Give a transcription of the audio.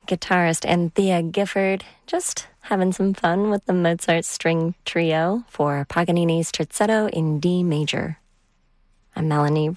guitarist Anthea Gifford, just having some fun with the Mozart String Trio for Paganini's Terzetto in D major. I'm Melanie